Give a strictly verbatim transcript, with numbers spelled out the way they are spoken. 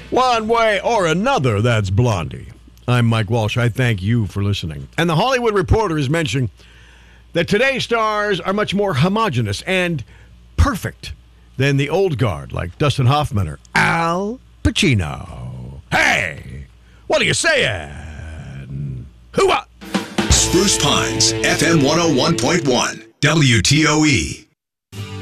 One way or another, that's Blondie. I'm Mike Walsh. I thank you for listening. And the Hollywood Reporter is mentioning that today's stars are much more homogenous and perfect than the old guard, like Dustin Hoffman or Al Pacino. Hey, what are you saying? Hoo-ah! Spruce Pines, F M one oh one point one, W T O E.